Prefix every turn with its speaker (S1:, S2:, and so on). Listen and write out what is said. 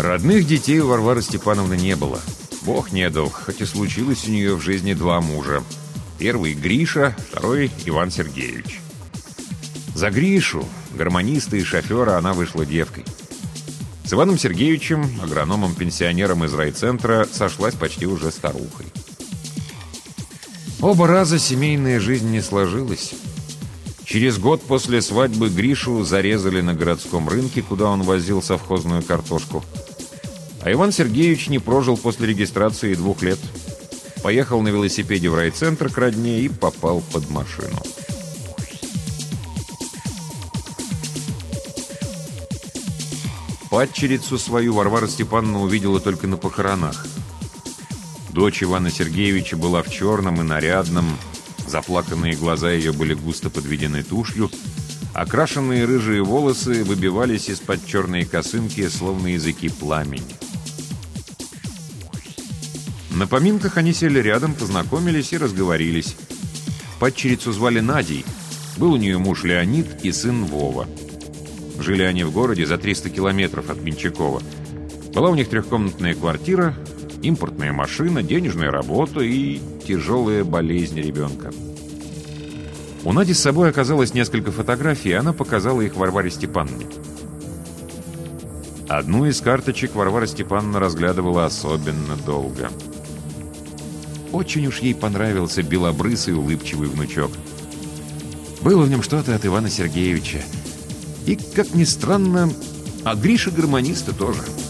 S1: Родных детей у Варвары Степановны не было. Бог не дал, хоть и случилось у нее в жизни два мужа. Первый — Гриша, второй — Иван Сергеевич. За Гришу, гармониста и шофера, она вышла девкой. С Иваном Сергеевичем, агрономом-пенсионером из райцентра, сошлась почти уже старухой. Оба раза семейная жизнь не сложилась. Через год после свадьбы Гришу зарезали на городском рынке, куда он возил совхозную картошку. А Иван Сергеевич не прожил после регистрации 2 лет. Поехал на велосипеде в райцентр к родне и попал под машину. Падчерицу свою Варвара Степановна увидела только на похоронах. Дочь Ивана Сергеевича была в черном и нарядном, заплаканные глаза ее были густо подведены тушью, окрашенные рыжие волосы выбивались из-под черной косынки, словно языки пламени. На поминках они сели рядом, познакомились и разговорились. Падчерицу звали Надей, был у нее муж Леонид и сын Вова. Жили они в городе за 300 километров от Менчакова. Была у них 3-комнатная квартира, импортная машина, денежная работа и тяжелая болезнь ребенка. У Нади с собой оказалось несколько фотографий, и она показала их Варваре Степановне. Одну из карточек Варвара Степановна разглядывала особенно долго. Очень уж ей понравился белобрысый улыбчивый внучок. Было в нем что-то от Ивана Сергеевича. И, как ни странно, от Гриши гармониста тоже.